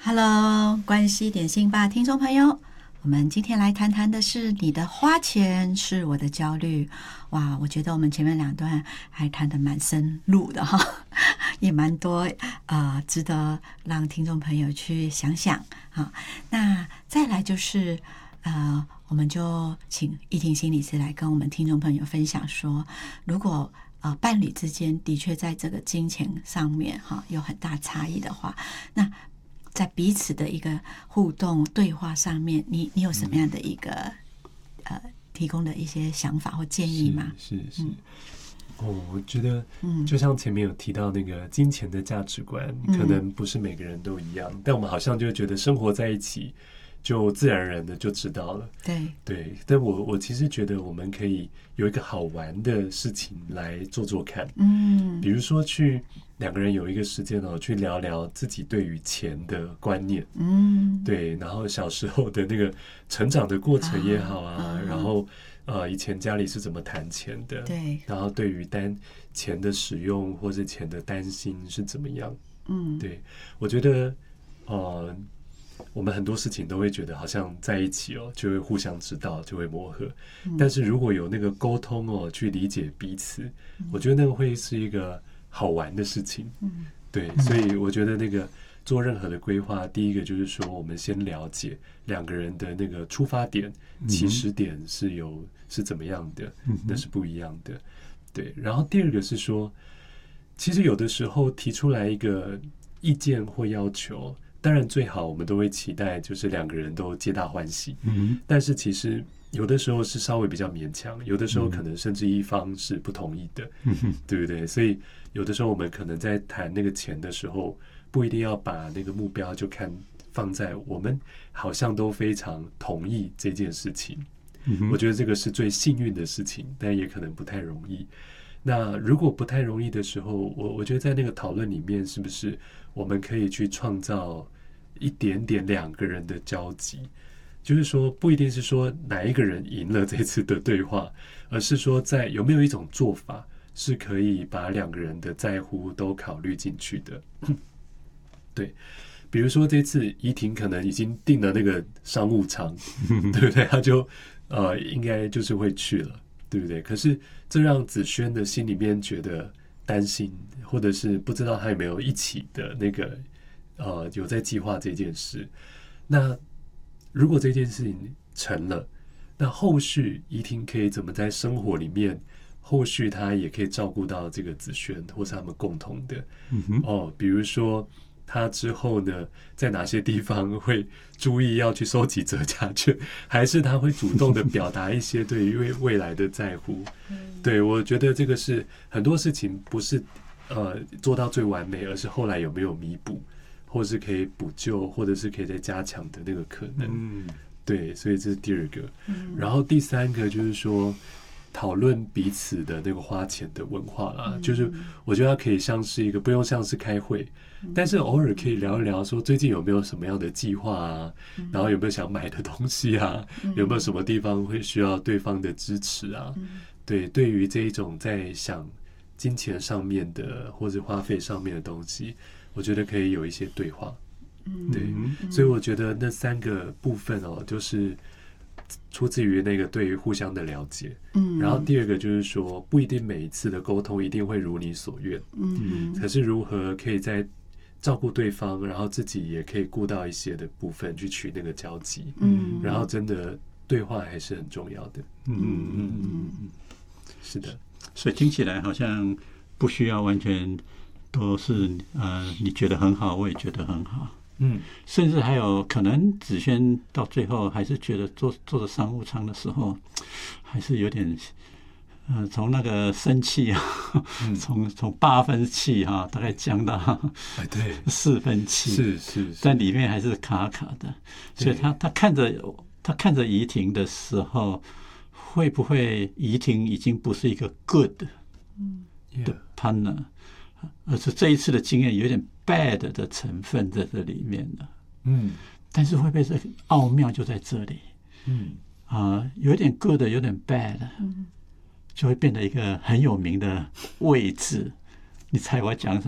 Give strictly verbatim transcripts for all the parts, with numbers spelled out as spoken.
Hello， 关系点心吧，听众朋友，我们今天来谈谈的是你的花钱是我的焦虑。哇，我觉得我们前面两段还谈得蛮深入的哈，也蛮多呃值得让听众朋友去想想哈。那再来就是呃，我们就请依婷心理师来跟我们听众朋友分享说，如果呃伴侣之间的确在这个金钱上面哈有很大差异的话，那在彼此的一个互动对话上面，你你有什么样的一个、嗯、呃提供的一些想法或建议吗？ 是是是、嗯、哦，我觉得，就像前面有提到那个金钱的价值观，嗯、可能不是每个人都一样，但我们好像就觉得生活在一起，就自然而然的就知道了。 对对，但我我其实觉得我们可以有一个好玩的事情来做做看，嗯，比如说去。两个人有一个时间哦，去聊聊自己对于钱的观念，嗯，对，然后小时候的那个成长的过程也好啊，啊然后呃，以前家里是怎么谈钱的， 对， 然后对于单钱的使用或是钱的担心是怎么样，嗯，对，我觉得呃，我们很多事情都会觉得好像在一起哦，就会互相知道，就会磨合，嗯、但是如果有那个沟通哦，去理解彼此，嗯、我觉得那个会是一个好玩的事情，嗯，对，所以我觉得那个做任何的规划，第一个就是说，我们先了解两个人的那个出发点、起始点是有是怎么样的，那是不一样的，对。然后第二个是说，其实有的时候提出来一个意见或要求，当然最好我们都会期待就是两个人都皆大欢喜，嗯，但是其实。有的时候是稍微比较勉强，有的时候可能甚至一方是不同意的，嗯、对不对？所以有的时候我们可能在谈那个钱的时候，不一定要把那个目标就看放在我们好像都非常同意这件事情。嗯、我觉得这个是最幸运的事情，但也可能不太容易。那如果不太容易的时候，我我觉得在那个讨论里面，是不是我们可以去创造一点点两个人的交集？就是说，不一定是说哪一个人赢了这次的对话，而是说，在有没有一种做法是可以把两个人的在乎都考虑进去的。对，比如说这次怡婷可能已经订了那个商务舱，对不对？他就呃应该就是会去了，对不对？可是这让子轩的心里面觉得担心，或者是不知道他有没有一起的那个呃有在计划这件事，那。如果这件事情成了，那后续怡婷可以怎么在生活里面，后续她也可以照顾到这个子轩，或是他们共同的、嗯、哦，比如说她之后呢，在哪些地方会注意要去收集折价券，还是她会主动的表达一些对于未来的在乎？对，我觉得这个是很多事情不是呃做到最完美，而是后来有没有弥补。或是可以补救，或者是可以再加强的那个可能，嗯，对，所以这是第二个。嗯、然后第三个就是说，讨论彼此的那个花钱的文化啦，嗯、就是我觉得它可以像是一个不用像是开会，嗯、但是偶尔可以聊一聊，说最近有没有什么样的计划啊，嗯、然后有没有想买的东西啊，嗯、有没有什么地方会需要对方的支持啊？嗯、对，对于这一种在想金钱上面的或者花费上面的东西。我觉得可以有一些对话，对，嗯、所以我觉得那三个部分哦，就是出自于那个对于互相的了解，嗯，然后第二个就是说，不一定每一次的沟通一定会如你所愿，嗯，可是如何可以在照顾对方，然后自己也可以顾到一些的部分去取那个交集，嗯，然后真的对话还是很重要的，嗯嗯嗯嗯，是的， 所以听起来好像不需要完全。都是呃，你觉得很好，我也觉得很好，嗯，甚至还有可能子轩到最后还是觉得坐坐着商务舱的时候，还是有点呃，从那个生气啊，从从八分气哈、啊，大概降到哎对四分气， 是是， 但里面还是卡卡的，所以他他看着他看着怡婷的时候，会不会怡婷已经不是一个 good 的 partner？而是这一次的经验有点 bad 的成分在这里面了，嗯，但是会不会这个奥妙就在这里，嗯啊、呃，有点 good 有点 bad，嗯，就会变得一个很有名的位置。你猜我要讲什么？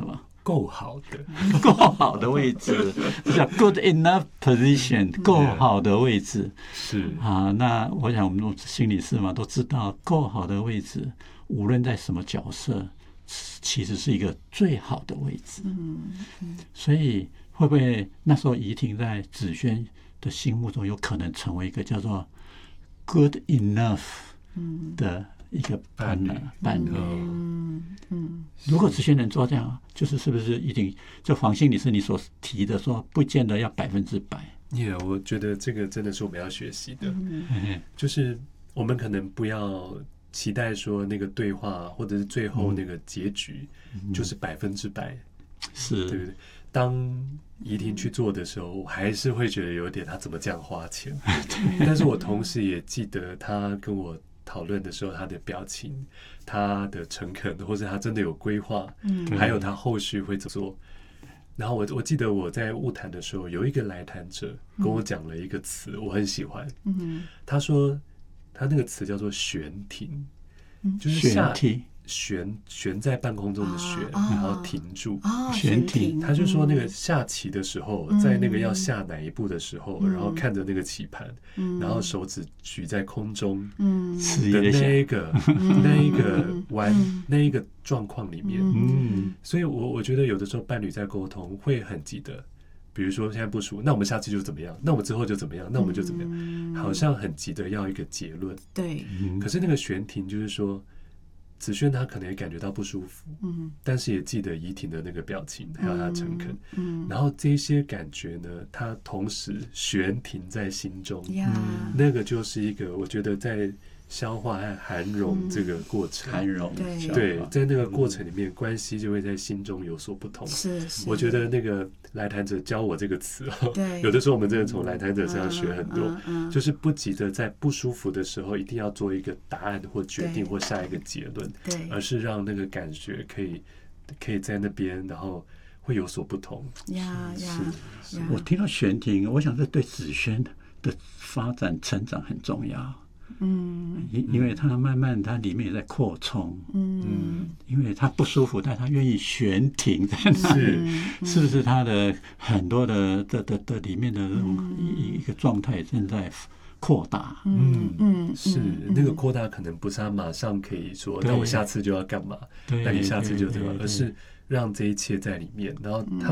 够好的， 够好的位置，这叫 good enough position， 够好的位置是啊。那我想我们心理师嘛都知道，够好的位置，无论在什么角色，其实是一个最好的位置。 嗯嗯， 所以会不会那时候怡婷在子轩的心目中有可能成为一个叫做 good enough 的一个伴侣？伴侣， 嗯嗯， 如果子轩能做这样，就是是不是一定就黄心理是你所提的说，不见得要百分之百。 也、yeah, 我觉得这个真的是我们要学习的， 嗯、 就是我们可能不要期待说那个对话或者是最后那个结局就是百分之百， 是对不对？当怡婷去做的时候，我还是会觉得有点他怎么这样花钱，但是我同时也记得他跟我讨论的时候，他的表情、他的诚恳，或者他真的有规划，嗯，还有他后续会怎么做。然后我我记得我在晤谈的时候，有一个来谈者跟我讲了一个词，我很喜欢。嗯，他说他那个词叫做悬停，就是下停。 悬悬在半空中的悬，啊、然后停住。 哦， 悬停。 他就说那个下棋的时候，嗯、在那个要下哪一步的时候，嗯、然后看着那个棋盘，嗯、然后手指举在空中的那一个、嗯、那一个弯、嗯、那一个状况里面。嗯，所以我我觉得有的时候伴侣在沟通会很急的。比如说现在不熟，那我们下次就怎么样？那我们之后就怎么样？那我们就怎么样？嗯、好像很急的要一个结论。 对， 可是那个悬停就是说。子轩他可能也感觉到不舒服，嗯，但是也记得怡婷的那个表情，还有他的诚恳，嗯，然后这些感觉呢，他同时悬停在心中，嗯，那个就是一个我觉得在消化和涵容这个过程， 涵容， 对， 对，在那个过程里面，关系就会在心中有所不同。 是， 我觉得那个来谈者教我这个词，对，有的时候我们真的从来谈者身上学很多，就是不急着在不舒服的时候一定要做一个答案或决定或下一个结论，对，而是让那个感觉可以可以在那边，然后会有所不同。 呀呀， 我听到悬停，我想这对子轩的发展成长很重要。嗯，因因为他慢慢，他里面也在扩充，嗯，因为他不舒服，但他愿意悬停在那里，是是不是他的很多的的的的里面的一一个状态正在扩大？ 嗯嗯，是那个扩大可能不是他马上可以说，那我下次就要干嘛？那你下次就这样，而是让这一切在里面，然后他。